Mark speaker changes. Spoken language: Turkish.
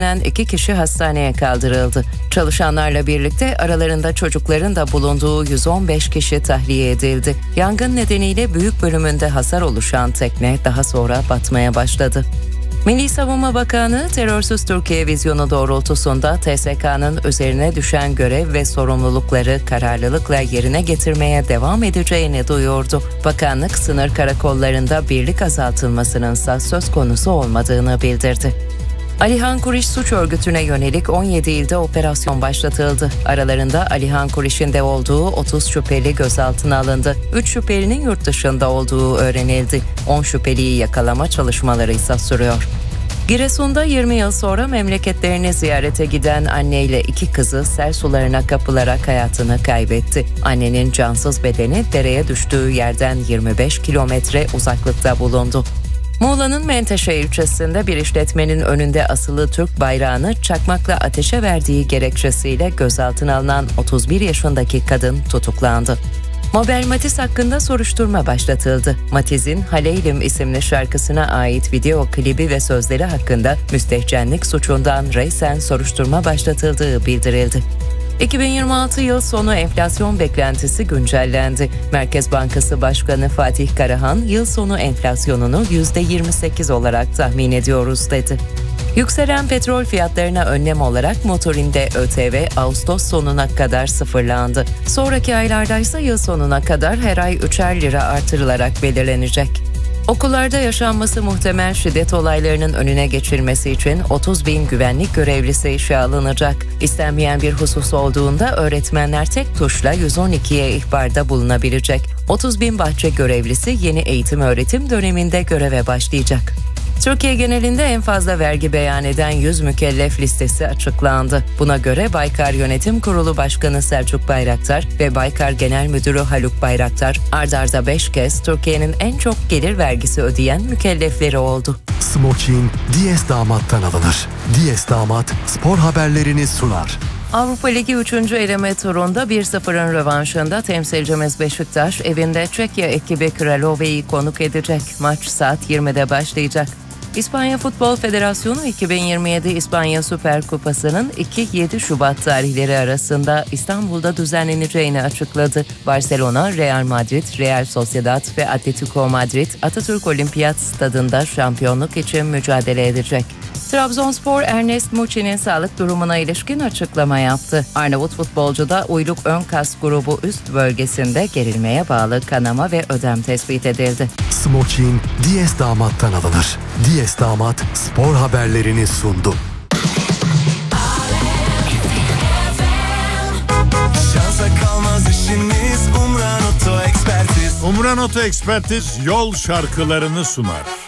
Speaker 1: 2 kişi hastaneye kaldırıldı. Çalışanlarla birlikte aralarında çocukların da bulunduğu 115 kişi tahliye edildi. Yangın nedeniyle büyük bölümünde hasar oluşan tekne daha sonra batmaya başladı. Milli Savunma Bakanı, terörsüz Türkiye vizyonu doğrultusunda TSK'nın üzerine düşen görev ve sorumlulukları kararlılıkla yerine getirmeye devam edeceğini duyurdu. Bakanlık, sınır karakollarında birlik azaltılmasının ise söz konusu olmadığını bildirdi. Alihan Kuriş suç örgütüne yönelik 17 ilde operasyon başlatıldı. Aralarında Alihan Kuriş'in de olduğu 30 şüpheli gözaltına alındı. 3 şüphelinin yurt dışında olduğu öğrenildi. 10 şüpheliyi yakalama çalışmaları ise sürüyor. Giresun'da 20 yıl sonra memleketlerini ziyarete giden anneyle 2 kızı sel sularına kapılarak hayatını kaybetti. Annenin cansız bedeni dereye düştüğü yerden 25 kilometre uzaklıkta bulundu. Muğla'nın Menteşe ilçesinde bir işletmenin önünde asılı Türk bayrağını çakmakla ateşe verdiği gerekçesiyle gözaltına alınan 31 yaşındaki kadın tutuklandı. Mabel Matiz hakkında soruşturma başlatıldı. Matiz'in Haleylim isimli şarkısına ait video klibi ve sözleri hakkında müstehcenlik suçundan reysen soruşturma başlatıldığı bildirildi. 2026 yıl sonu enflasyon beklentisi güncellendi. Merkez Bankası Başkanı Fatih Karahan, yıl sonu enflasyonunu %28 olarak tahmin ediyoruz dedi. Yükselen petrol fiyatlarına önlem olarak motorinde ÖTV Ağustos sonuna kadar sıfırlandı. Sonraki aylarda ise yıl sonuna kadar her ay 3'er lira artırılarak belirlenecek. Okullarda yaşanması muhtemel şiddet olaylarının önüne geçilmesi için 30.000 güvenlik görevlisi işe alınacak. İstenmeyen bir husus olduğunda öğretmenler tek tuşla 112'ye ihbarda bulunabilecek. 30.000 bahçe görevlisi yeni eğitim öğretim döneminde göreve başlayacak. Türkiye genelinde en fazla vergi beyan eden 100 mükellef listesi açıklandı. Buna göre Baykar Yönetim Kurulu Başkanı Selçuk Bayraktar ve Baykar Genel Müdürü Haluk Bayraktar ard arda 5 kez Türkiye'nin en çok gelir vergisi ödeyen mükellefleri oldu.
Speaker 2: Smokin Diyes Damat'tan alınır. Diyes Damat spor haberlerini sunar.
Speaker 1: Avrupa Ligi 3. eleme turunda 1-0'ın rövanşında temsilcimiz Beşiktaş evinde Çekya ekibi Kralove'yi konuk edecek. Maç saat 20'de başlayacak. İspanya Futbol Federasyonu 2027 İspanya Süper Kupası'nın 2-7 Şubat tarihleri arasında İstanbul'da düzenleneceğini açıkladı. Barcelona, Real Madrid, Real Sociedad ve Atletico Madrid Atatürk Olimpiyat Stadında şampiyonluk için mücadele edecek. Trabzonspor Ernest Muçi'nin sağlık durumuna ilişkin açıklama yaptı. Arnavut futbolcuda uyluk ön kas grubu üst bölgesinde gerilmeye bağlı kanama ve ödem tespit edildi.
Speaker 2: Smokin Diyes Damat'tan alınır. Diyes Damat spor haberlerini sundu.
Speaker 3: Şansa kalmaz işiniz, Umran Oto Ekspertiz.
Speaker 4: Umran Oto Ekspertiz yol şarkılarını sunar.